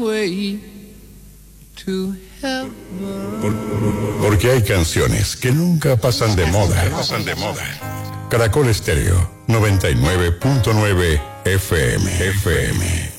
way to heaven. Porque hay canciones que nunca pasan de moda. Caracol Estéreo 99.9 FM.